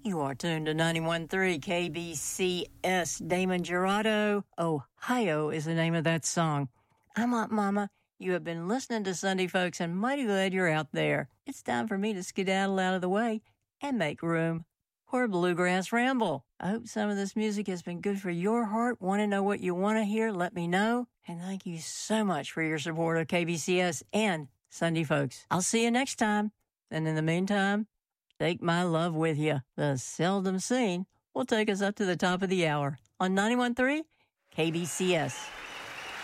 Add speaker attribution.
Speaker 1: You are tuned to 91.3 KBCS. Damon Gerardo, Ohio is the name of that song. I'm Aunt Mama. You have been listening to Sunday Folks, and mighty glad you're out there. It's time for me to skedaddle out of the way and make room for Bluegrass Ramble. I hope some of this music has been good for your heart. Want to know what you want to hear? Let me know. And thank you so much for your support of KBCS and Sunday Folks. I'll see you next time. And in the meantime, take my love with you. The seldom seen will take us up to the top of the hour on 91.3 KBCS.